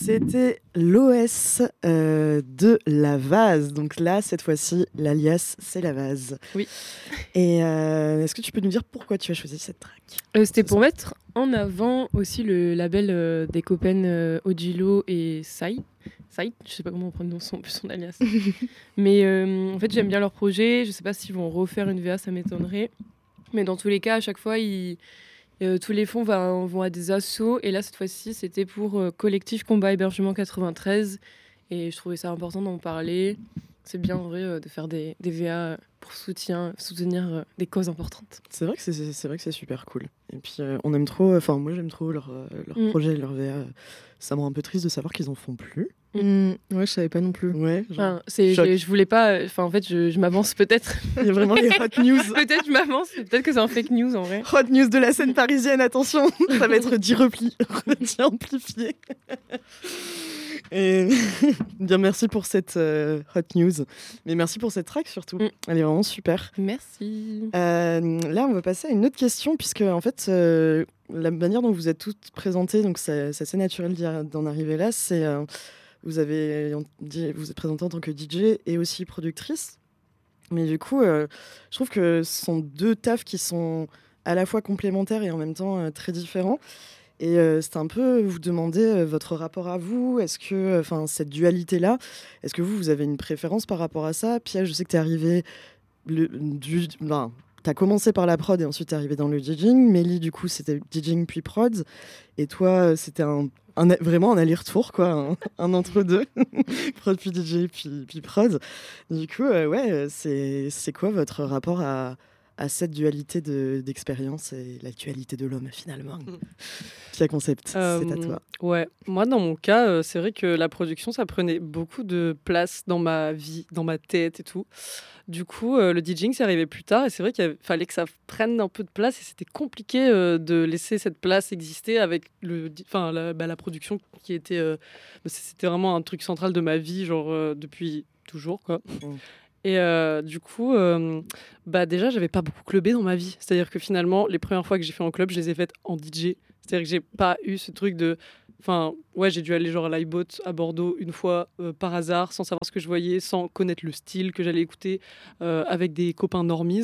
C'était l'OS de la vase. Donc là, cette fois-ci, l'alias, c'est la vase. Oui. Et est-ce que tu peux nous dire pourquoi tu as choisi cette track ? C'était pour mettre en avant aussi le label des copains Ojilo et Sai. Sai, je sais pas comment on prononce son alias. Mais en fait, j'aime bien leur projet. Je sais pas s'ils vont refaire une VA, ça m'étonnerait. Mais dans tous les cas, à chaque fois, tous les fonds vont à des assos. Et là, cette fois-ci, c'était pour Collectif Combat Hébergement 93. Et je trouvais ça important d'en parler. C'est bien en vrai de faire des VA pour soutenir des causes importantes. C'est vrai que c'est super cool. Et puis on aime trop, enfin moi j'aime trop leur projet, leur VA. Ça me rend un peu triste de savoir qu'ils en font plus. Ouais, je savais pas non plus. Ouais. Je voulais pas. Enfin, en fait, je m'avance peut-être. Il y a vraiment les hot news. Peut-être je m'avance. Peut-être que c'est un fake news en vrai. Hot news de la scène parisienne. Attention, ça va être amplifié. Et bien, merci pour cette hot news. Mais merci pour cette track surtout. Elle est vraiment super. Merci. Là, on va passer à une autre question, puisque en fait, la manière dont vous êtes toutes présentées, donc c'est assez naturel d'en arriver là, c'est vous êtes présentée en tant que DJ et aussi productrice. Mais du coup, je trouve que ce sont deux tafs qui sont à la fois complémentaires et en même temps très différents. Et c'est un peu vous demander votre rapport à vous. Est-ce que, cette dualité-là, est-ce que vous avez une préférence par rapport à ça ? Pia, je sais que tu es arrivée t'as commencé par la prod et ensuite t'es arrivée dans le DJing. Mélie, du coup, c'était DJing puis prod. Et toi, c'était vraiment un aller-retour, quoi, un entre-deux. Prod puis DJ puis prod. Du coup, c'est quoi votre rapport à cette dualité d'expérience et la dualité de l'homme, finalement. Pia Concept, c'est à toi. Ouais, moi, dans mon cas, c'est vrai que la production, ça prenait beaucoup de place dans ma vie, dans ma tête et tout. Du coup, le DJing, c'est arrivé plus tard et c'est vrai qu'il fallait que ça prenne un peu de place et c'était compliqué de laisser cette place exister avec la production qui était... c'était vraiment un truc central de ma vie, genre depuis toujours, quoi. Et du coup, déjà, j'avais pas beaucoup clubé dans ma vie. C'est-à-dire que finalement, les premières fois que j'ai fait en club, je les ai faites en DJ. C'est-à-dire que j'ai pas eu ce truc de... Enfin, ouais, j'ai dû aller genre à l'iBot à Bordeaux une fois par hasard, sans savoir ce que je voyais, sans connaître le style que j'allais écouter, avec des copains normies.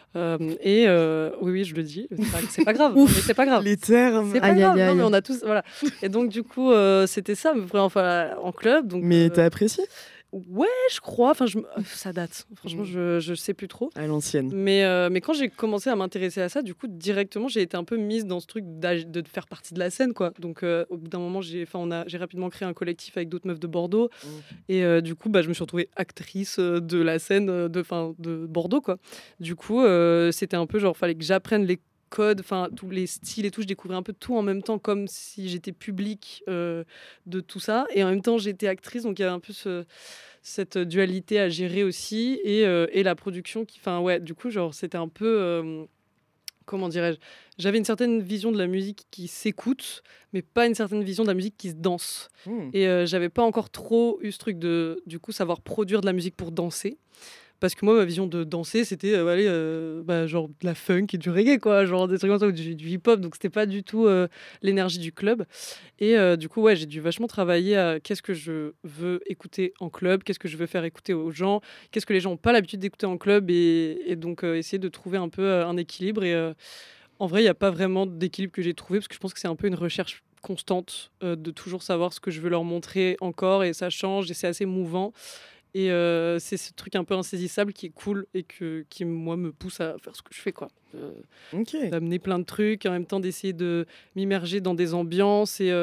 Oui, je le dis, c'est pas grave. Mais c'est pas grave. Les termes. C'est pas grave. Non, mais on a tous... Voilà. Et donc, du coup, c'était ça, en club. Donc, mais t'as apprécié ? Ouais, je crois. Enfin, ça date. Franchement, je sais plus trop. À l'ancienne. Mais quand j'ai commencé à m'intéresser à ça, du coup, directement, j'ai été un peu mise dans ce truc de faire partie de la scène, quoi. Donc, au bout d'un moment, j'ai rapidement créé un collectif avec d'autres meufs de Bordeaux. Et du coup, je me suis retrouvée actrice de la scène de Bordeaux, quoi. Du coup, c'était un peu genre, fallait que j'apprenne les codes, tous les styles et tout, je découvrais un peu tout en même temps, comme si j'étais public de tout ça, et en même temps j'étais actrice, donc il y avait un peu cette dualité à gérer aussi, et la production qui, du coup, genre, c'était un peu, comment dirais-je, j'avais une certaine vision de la musique qui s'écoute, mais pas une certaine vision de la musique qui se danse, et j'avais pas encore trop eu ce truc de, du coup, savoir produire de la musique pour danser. Parce que moi, ma vision de danser, c'était genre de la funk et du reggae, quoi, genre des trucs comme ça, ou du hip-hop, donc c'était pas du tout l'énergie du club. Et du coup, ouais, j'ai dû vachement travailler à qu'est-ce que je veux écouter en club, qu'est-ce que je veux faire écouter aux gens, qu'est-ce que les gens n'ont pas l'habitude d'écouter en club, et donc essayer de trouver un peu un équilibre. Et en vrai, il n'y a pas vraiment d'équilibre que j'ai trouvé, parce que je pense que c'est un peu une recherche constante de toujours savoir ce que je veux leur montrer encore, et ça change, et c'est assez mouvant. Et c'est ce truc un peu insaisissable qui est cool et qui, moi, me pousse à faire ce que je fais, quoi. D'amener plein de trucs, et en même temps d'essayer de m'immerger dans des ambiances. Et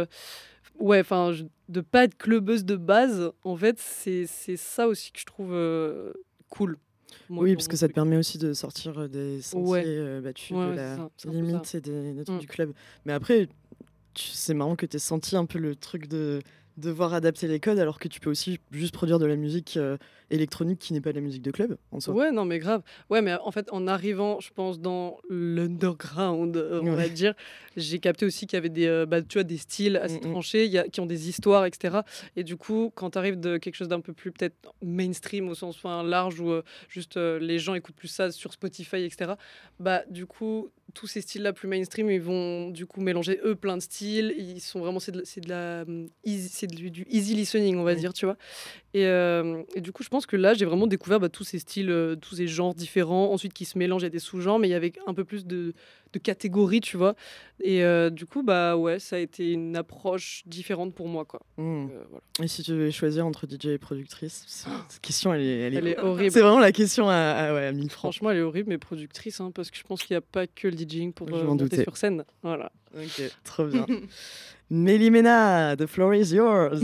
de pas être clubeuse de base, en fait, c'est ça aussi que je trouve cool. Oui, parce que ça te permet aussi de sortir des sentiers battus de la limite et des trucs du club. Mais après, c'est marrant que tu aies senti un peu le truc de devoir adapter les codes, alors que tu peux aussi juste produire de la musique électronique qui n'est pas de la musique de club en soi. Ouais, non, mais grave. Ouais, mais en fait, en arrivant, je pense, dans l'underground, on va dire, j'ai capté aussi qu'il y avait des styles assez tranchés, qui ont des histoires, etc. Et du coup, quand tu arrives de quelque chose d'un peu plus peut-être mainstream au sens large, où juste les gens écoutent plus ça sur Spotify, etc. Du coup, tous ces styles-là plus mainstream, ils vont du coup mélanger plein de styles. Ils sont vraiment, c'est c'est du easy listening, on va dire, tu vois. Et du coup, je pense que là, j'ai vraiment découvert tous ces styles, tous ces genres différents, ensuite qui se mélangent à des sous-genres, mais il y avait un peu plus de catégories, tu vois. Et du coup, ouais, ça a été une approche différente pour moi, quoi. Voilà. Et si tu devais choisir entre DJ et productrice, cette question, elle est horrible. C'est vraiment la question à 1000 francs. Franchement, elle est horrible, mais productrice, hein, parce que je pense qu'il n'y a pas que le DJing pour Je m'en monter doutais. sur scène. Voilà. Ok, trop bien. Mélie Ménard, the floor is yours.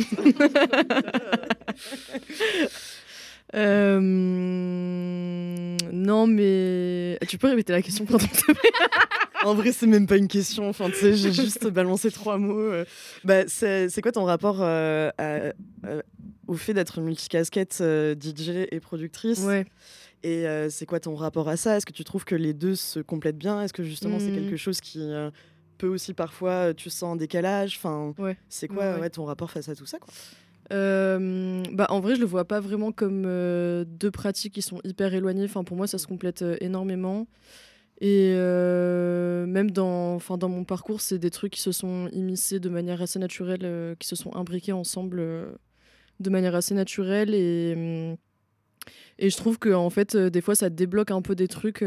Non, mais tu peux répéter la question, pardon. En vrai, c'est même pas une question. Enfin, tu sais, j'ai juste balancé 3 mots. C'est quoi ton rapport au fait d'être multicasquette, DJ et productrice? Ouais. Et c'est quoi ton rapport à ça? Est-ce que tu trouves que les deux se complètent bien? Est-ce que justement c'est quelque chose qui peut aussi parfois tu sens un décalage? Enfin, Ouais. c'est quoi ton rapport face à tout ça, quoi? En vrai, je le vois pas vraiment comme deux pratiques qui sont hyper éloignées. Enfin, pour moi, ça se complète énormément. Et même dans mon parcours, c'est des trucs qui se sont immiscés de manière assez naturelle, qui se sont imbriqués ensemble de manière assez naturelle. Et je trouve que en fait, des fois, ça débloque un peu des trucs.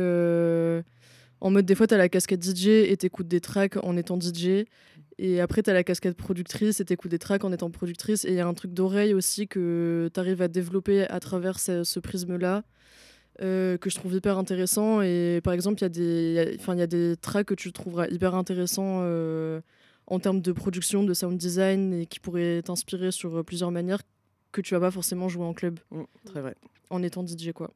En mode, des fois, t'as la casquette DJ et t'écoutes des tracks en étant DJ. Et après, t'as la casquette productrice et t'écoutes des tracks en étant productrice. Et il y a un truc d'oreille aussi que t'arrives à développer à travers ce prisme-là, que je trouve hyper intéressant. Et par exemple, il y a des tracks que tu trouveras hyper intéressants en termes de production, de sound design, et qui pourraient t'inspirer sur plusieurs manières que tu vas pas forcément jouer en club. Très vrai. En étant DJ, quoi.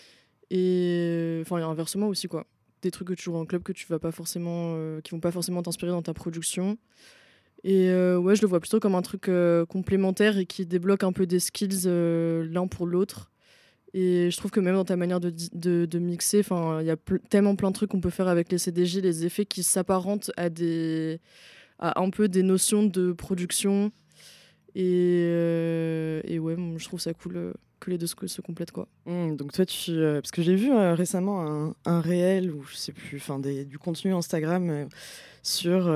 Et il y a inversement aussi, quoi. Des trucs que tu joues en club que tu vas pas forcément, qui vont pas forcément t'inspirer dans ta production. Et ouais, je le vois plutôt comme un truc complémentaire et qui débloque un peu des skills l'un pour l'autre. Et je trouve que même dans ta manière de mixer, il y a tellement plein de trucs qu'on peut faire avec les CDJ, les effets qui s'apparentent à un peu des notions de production. Et ouais, je trouve ça cool que les deux se complètent, quoi. Donc toi, parce que j'ai vu récemment un réel, ou je sais plus, du contenu Instagram sur,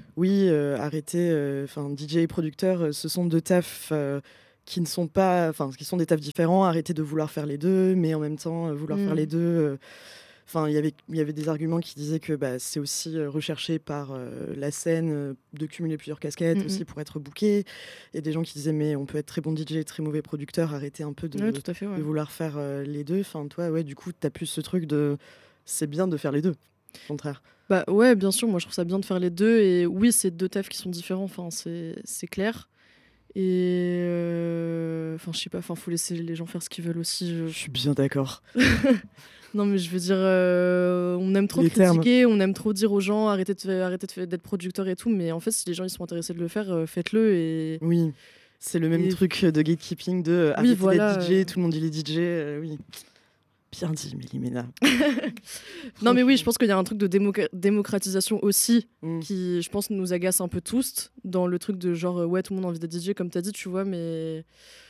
arrêter, DJ et producteur, ce sont deux tafs qui ne sont pas, qui sont des tafs différents, arrêter de vouloir faire les deux, mais en même temps vouloir faire les deux. Il y avait des arguments qui disaient que c'est aussi recherché par la scène de cumuler plusieurs casquettes aussi pour être booké. Il y a des gens qui disaient mais on peut être très bon DJ et très mauvais producteur, arrêter un peu de vouloir faire les deux. Toi, du coup, tu as plus ce truc de c'est bien de faire les deux, au contraire. Ouais, bien sûr, moi je trouve ça bien de faire les deux. Et oui, c'est deux tafs qui sont différents, c'est clair. Et je sais pas, faut laisser les gens faire ce qu'ils veulent aussi. Je suis bien d'accord. Non, mais je veux dire, on aime trop critiquer, on aime trop dire aux gens arrêtez d'être producteur et tout, mais en fait, si les gens ils sont intéressés de le faire, faites-le. Et oui, c'est le même truc de gatekeeping, de arrêter d'être DJ, tout le monde dit les DJ, oui. Bien dit, Mélie Ménard. Non, mais oui, je pense qu'il y a un truc de démocratisation aussi qui, je pense, nous agace un peu tous dans le truc de genre, ouais, tout le monde a envie d'être DJ, comme t'as dit, tu vois, mais.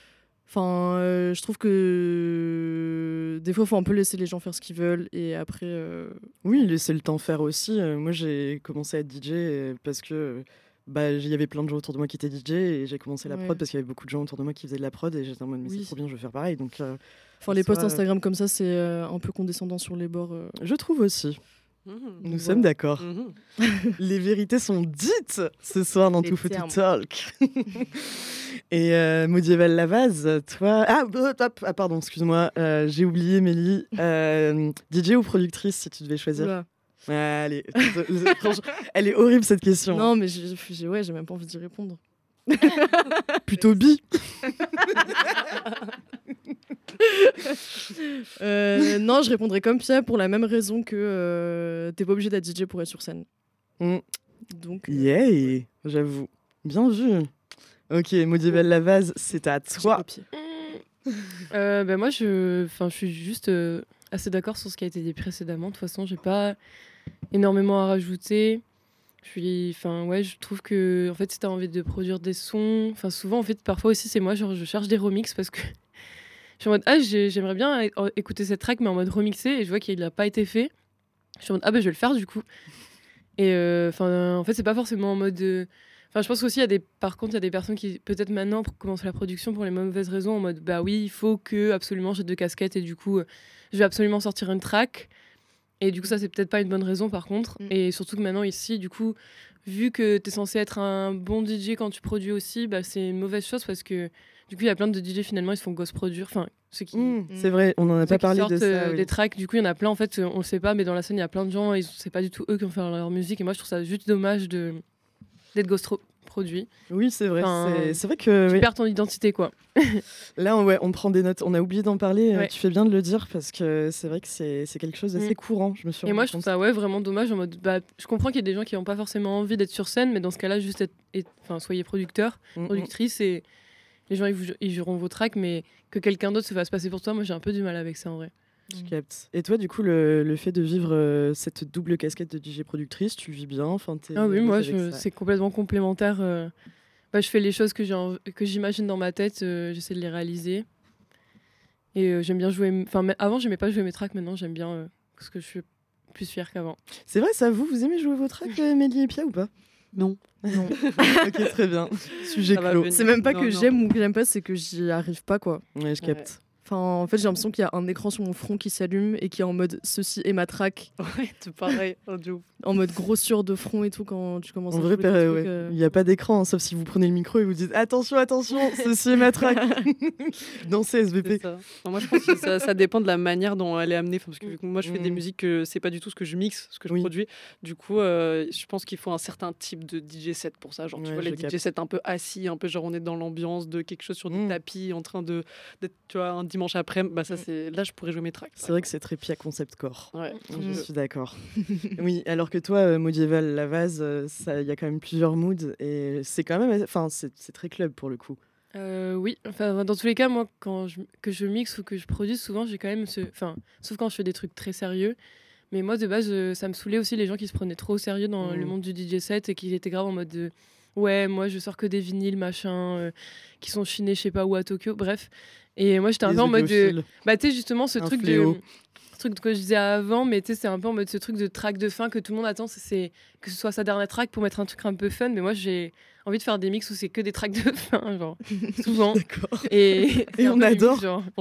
Je trouve que des fois, il faut un peu laisser les gens faire ce qu'ils veulent et après. Oui, laisser le temps faire aussi. Moi, j'ai commencé à être DJ parce que il y avait plein de gens autour de moi qui étaient DJ et j'ai commencé la prod parce qu'il y avait beaucoup de gens autour de moi qui faisaient de la prod et j'étais en mode, mais c'est trop bien, je veux faire pareil. Donc, les posts Instagram comme ça, c'est un peu condescendant sur les bords. Je trouve aussi. Nous sommes d'accord. Les vérités sont dites ce soir dans Too Foo to Talk. Et Maudieval Lavaz, toi... pardon, excuse-moi, j'ai oublié Mélie. DJ ou productrice, si tu devais choisir? Oula. Allez, elle est horrible cette question. Non, mais j'ai même pas envie d'y répondre. Plutôt bi. Non, je répondrais comme Pierre pour la même raison que t'es pas obligé d'être DJ pour être sur scène. Donc, yeah, j'avoue. Bien vu. Ok, Maudieval Lavaz, c'est à toi. Moi, je suis juste assez d'accord sur ce qui a été dit précédemment. De toute façon, j'ai pas énormément à rajouter. Je trouve que en fait, si t'as envie de produire des sons, souvent, en fait, parfois aussi, c'est moi, genre, je cherche des remixes parce que je suis en mode j'aimerais bien écouter cette track, mais en mode remixé, et je vois qu'il n'a pas été fait. Je suis en mode je vais le faire du coup. Et en fait, c'est pas forcément en mode Enfin, je pense qu'aussi, par contre, il y a des personnes qui, peut-être maintenant, pour commencer la production pour les mauvaises raisons, en mode, bah oui, il faut que absolument j'ai 2 casquettes et du coup, je vais absolument sortir une track. Et du coup, ça, c'est peut-être pas une bonne raison, par contre. Et surtout que maintenant, ici, du coup, vu que tu es censé être un bon DJ quand tu produis aussi, bah, c'est une mauvaise chose parce que, du coup, il y a plein de DJ, finalement, ils se font ghost produire. Enfin, ceux qui... C'est vrai, on n'en a pas parlé de ça. Des tracks, du coup, il y en a plein, en fait, on le sait pas, mais dans la scène, il y a plein de gens, et c'est pas du tout eux qui ont fait leur musique. Et moi, je trouve ça juste dommage d'être ghost produit. Oui, c'est vrai. Enfin, c'est vrai que tu perds ton identité, quoi. là, on prend des notes. On a oublié d'en parler. Ouais. Tu fais bien de le dire parce que c'est vrai que c'est quelque chose d'assez courant. Je me suis Et moi, rendu je trouve compte. ça vraiment dommage. En mode, bah, je comprends qu'il y a des gens qui n'ont pas forcément envie d'être sur scène, mais dans ce cas-là, juste soyez producteur, productrice, et les gens ils joueront vos tracks, mais que quelqu'un d'autre se fasse passer pour toi, moi j'ai un peu du mal avec ça en vrai. Je capte. Et toi, du coup, le fait de vivre cette double casquette de DJ productrice, tu vis bien? Enfin, Ah oui, moi c'est complètement complémentaire. Bah, je fais les choses que j'imagine dans ma tête, j'essaie de les réaliser. Et j'aime bien jouer. Enfin, avant, j'aimais pas jouer mes tracks, maintenant j'aime bien parce que je suis plus fière qu'avant. C'est vrai, ça, vous aimez jouer vos tracks, Mélie et Pia, ou pas? Non. Ok, très bien. Sujet clos. C'est même pas Non, que non. j'aime ou que j'aime pas, c'est que j'y arrive pas, quoi. Ouais, je capte. Enfin, en fait, j'ai l'impression qu'il y a un écran sur mon front qui s'allume et qui est en mode ceci est ma track, Ouais, c'est pareil. De ouf. en mode grossure de front et tout quand tu commences En à vrai, jouer des trucs, il n'y a pas d'écran, hein, sauf si vous prenez le micro et vous dites attention, ceci est ma track. Dansez SVP. C'est ça. Non, moi, je pense que ça dépend de la manière dont elle est amenée. Parce que vu que moi, je fais des musiques que c'est pas du tout ce que je mixe, ce que je produis. Du coup, je pense qu'il faut un certain type de DJ set pour ça. Genre, tu vois, les DJ sets un peu assis, un peu genre on est dans l'ambiance de quelque chose sur des tapis, en train d'être, tu vois, un dimanche après. Bah, ça, là, je pourrais jouer mes tracks. C'est vrai que c'est très Pia concept core. Ouais. Je suis d'accord. Oui, alors que toi, Modieval, la vase, il y a quand même plusieurs moods et c'est quand même, enfin, c'est très club pour le coup. Oui, enfin, dans tous les cas, moi, que je mixe ou que je produise, souvent, j'ai quand même sauf quand je fais des trucs très sérieux. Mais moi, de base, ça me saoulait aussi les gens qui se prenaient trop au sérieux dans le monde du DJ set et qui étaient grave en mode de ouais, moi, je sors que des vinyles, machin, qui sont chinés, je sais pas où, à Tokyo, bref. Et moi, j'étais un peu en mode de. Bah, tu sais, justement, ce truc que je disais avant, mais tu sais, c'est un peu en mode ce truc de track de fin que tout le monde attend, c'est que ce soit sa dernière track pour mettre un truc un peu fun. Mais moi, j'ai envie de faire des mix où c'est que des tracks de fin, genre, souvent. D'accord. Et on adore. Genre.